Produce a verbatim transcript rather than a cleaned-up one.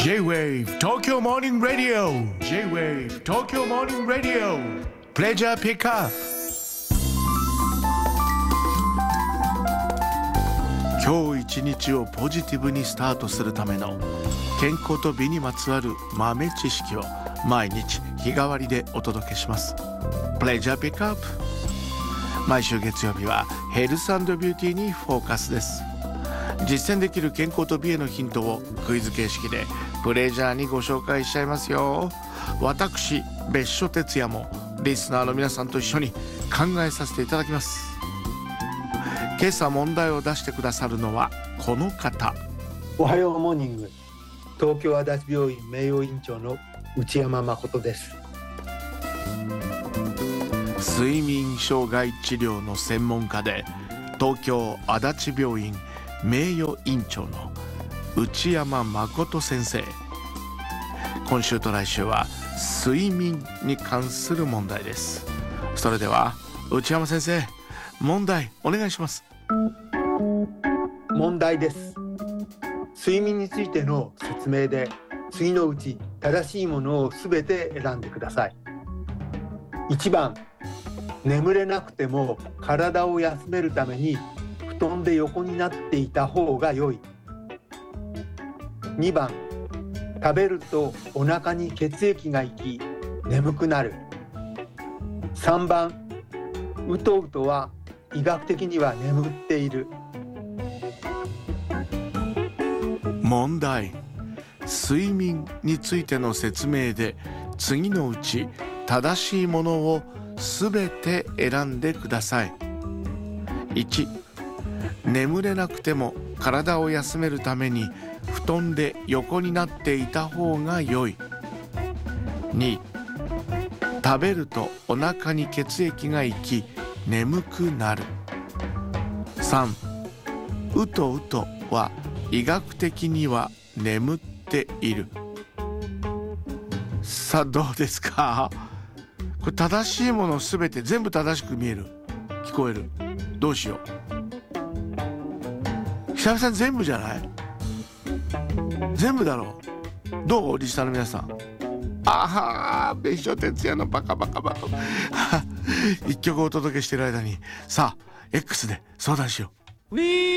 J-Wave Tokyo Morning Radio J-Wave Tokyo Morning Radio Pleasure Pickup。 今日一日をポジティブにスタートするための健康と美にまつわる豆知識を毎日日替わりでお届けします。 Pleasure Pickup。 毎週月曜日はヘルス&ビューティーにフォーカスです。実践できる健康と美へのヒントをクイズ形式でプレジャーにご紹介しちゃいますよ。私別所哲也もリスナーの皆さんと一緒に考えさせていただきます。今朝問題を出してくださるのはこの方。 おはようモーニング、東京足立病院名誉院長の内山誠です。 睡眠障害治療の専門家で東京足立病院名誉院長の内山誠先生。今週と来週は睡眠に関する問題です。それでは内山先生、問題お願いします。 問題です。睡眠についての説明で次のうち正しいものをすべて選んでください。いちばん、眠れなくても体を休めるために布団で横になっていた方が良い。にばん、食べるとお腹に血液が行き眠くなる。さんばん、うとうとは医学的には眠っている。 問題。睡眠についての説明で次のうち正しいものをすべて選んでください。いち、眠れなくても体を休めるために布団で横になっていた方が良い。に、食べるとお腹に血液が行き眠くなる。さん、うとうとは医学的には眠っている。さあどうですか？これ正しいものすべて全部正しく見える、聞こえる。どうしよう。久々に全部じゃない？全部だろう。どう？リスナーの皆さん。あはー、別所哲也のバカバカバカ一曲お届けしている間にさあ X で相談しよう。